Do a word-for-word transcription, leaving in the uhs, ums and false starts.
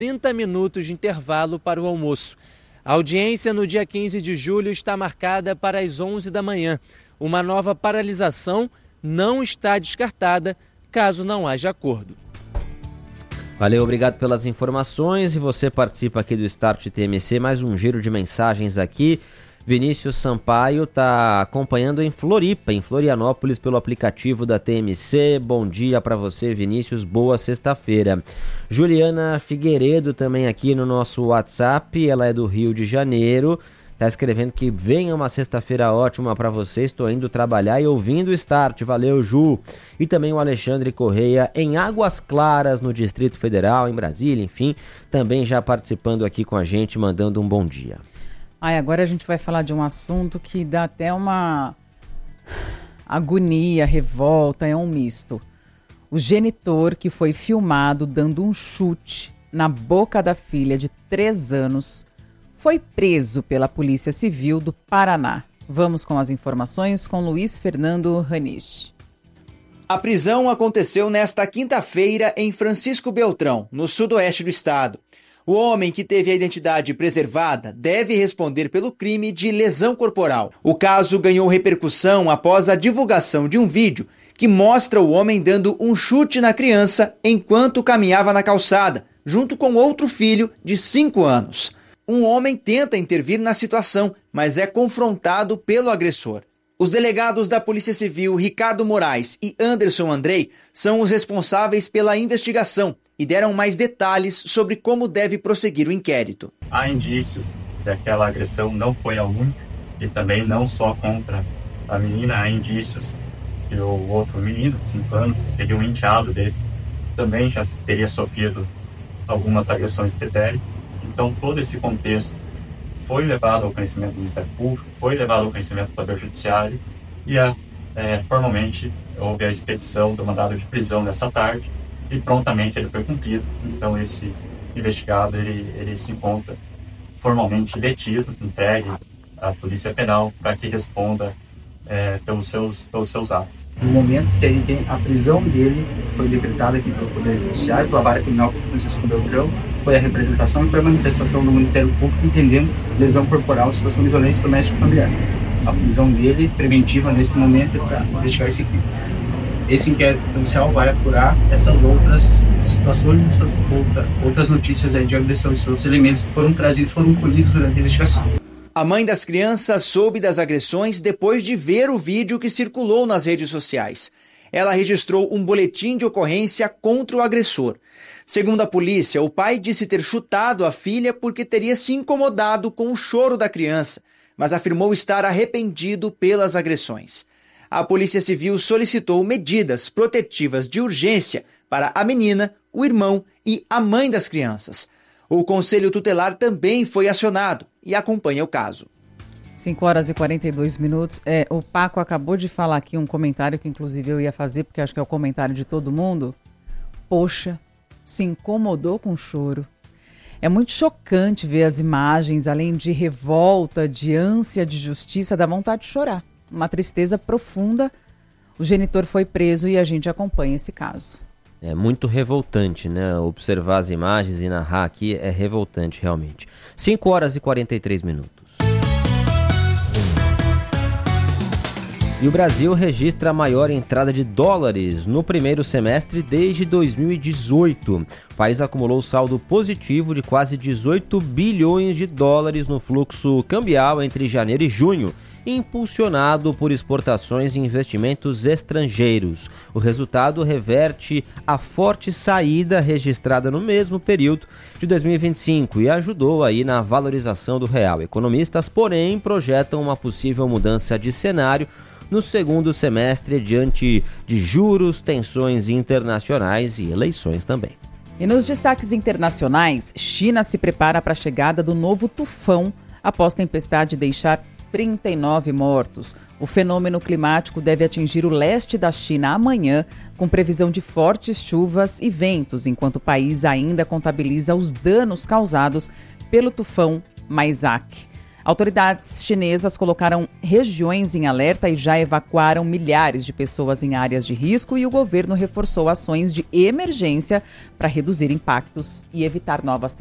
trinta minutos de intervalo para o almoço. A audiência no dia quinze de julho está marcada para as onze da manhã. Uma nova paralisação não está descartada, caso não haja acordo. Valeu, obrigado pelas informações. E você participa aqui do Start T M C, mais um giro de mensagens aqui. Vinícius Sampaio está acompanhando em Floripa, em Florianópolis, pelo aplicativo da T M C. Bom dia para você, Vinícius. Boa sexta-feira. Juliana Figueiredo também aqui no nosso WhatsApp. Ela é do Rio de Janeiro. Está escrevendo que venha uma sexta-feira ótima para você. Estou indo trabalhar e ouvindo o Start. Valeu, Ju. E também o Alexandre Correia em Águas Claras, no Distrito Federal, em Brasília, enfim. Também já participando aqui com a gente, mandando um bom dia. Ai, agora a gente vai falar de um assunto que dá até uma agonia, revolta, é um misto. O genitor que foi filmado dando um chute na boca da filha de três anos foi preso pela Polícia Civil do Paraná. Vamos com as informações com Luiz Fernando Ranisch. A prisão aconteceu nesta quinta-feira em Francisco Beltrão, no sudoeste do estado. O homem, que teve a identidade preservada, deve responder pelo crime de lesão corporal. O caso ganhou repercussão após a divulgação de um vídeo que mostra o homem dando um chute na criança enquanto caminhava na calçada, junto com outro filho de cinco anos. Um homem tenta intervir na situação, mas é confrontado pelo agressor. Os delegados da Polícia Civil, Ricardo Moraes e Anderson Andrei, são os responsáveis pela investigação e deram mais detalhes sobre como deve prosseguir o inquérito. Há indícios de que aquela agressão não foi a única e também não só contra a menina. Há indícios que o outro menino, de cinco anos, que seria um enteado dele, também já teria sofrido algumas agressões pretéritas. Então, todo esse contexto foi levado ao conhecimento do Ministério Público, foi levado ao conhecimento do Poder Judiciário e, a, é, formalmente, houve a expedição do mandado de prisão nessa tarde e prontamente ele foi cumprido. Então, esse investigado ele, ele se encontra formalmente detido, entregue à Polícia Penal para que responda é, pelos, seus, pelos seus atos. No momento que ele tem a prisão dele, foi decretada aqui pelo Poder Judiciário, pela Vara Criminal de Francisco Beltrão, foi a representação e foi a manifestação do Ministério Público entendendo lesão corporal, situação de violência doméstica familiar. A prisão dele, preventiva, nesse momento, é para investigar esse crime. Esse inquérito policial vai apurar essas outras situações, essas outra, outras notícias aí de agressão, esses outros elementos que foram trazidos, foram colhidos durante a investigação. A mãe das crianças soube das agressões depois de ver o vídeo que circulou nas redes sociais. Ela registrou um boletim de ocorrência contra o agressor. Segundo a polícia, o pai disse ter chutado a filha porque teria se incomodado com o choro da criança, mas afirmou estar arrependido pelas agressões. A Polícia Civil solicitou medidas protetivas de urgência para a menina, o irmão e a mãe das crianças. O Conselho Tutelar também foi acionado e acompanha o caso. cinco horas e quarenta e dois minutos. É, o Paco acabou de falar aqui um comentário que inclusive eu ia fazer, porque acho que é o comentário de todo mundo. Poxa, se incomodou com o choro. É muito chocante ver as imagens, além de revolta, de ânsia de justiça, dá vontade de chorar. Uma tristeza profunda. O genitor foi preso e a gente acompanha esse caso. É muito revoltante, né? Observar as imagens e narrar aqui é revoltante, realmente. cinco horas e quarenta e três minutos. E o Brasil registra a maior entrada de dólares no primeiro semestre desde dois mil e dezoito. O país acumulou saldo positivo de quase dezoito bilhões de dólares no fluxo cambial entre janeiro e junho, impulsionado por exportações e investimentos estrangeiros. O resultado reverte a forte saída registrada no mesmo período de dois mil e vinte e cinco e ajudou aí na valorização do real. Economistas, porém, projetam uma possível mudança de cenário no segundo semestre diante de juros, tensões internacionais e eleições também. E nos destaques internacionais, China se prepara para a chegada do novo tufão após tempestade deixar trinta e nove mortos. O fenômeno climático deve atingir o leste da China amanhã, com previsão de fortes chuvas e ventos, enquanto o país ainda contabiliza os danos causados pelo tufão Maisak. Autoridades chinesas colocaram regiões em alerta e já evacuaram milhares de pessoas em áreas de risco, e o governo reforçou ações de emergência para reduzir impactos e evitar novas